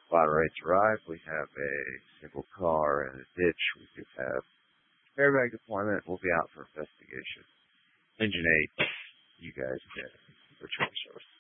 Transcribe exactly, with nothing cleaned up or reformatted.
Spotter rates arrived. We have a single car in a ditch. We could have airbag deployment. We'll be out for investigation. Engine eight, you guys get which resource.